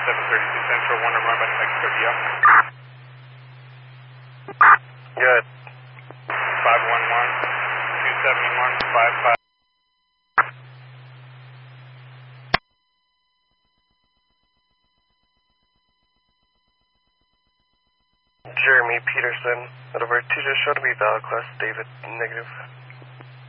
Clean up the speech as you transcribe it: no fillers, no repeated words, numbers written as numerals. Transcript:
732 Central, 1 to run by next 30 up. Good. 511, 271, 55. Jeremy Peterson, out of our 2 just showed to be valid class, David, negative.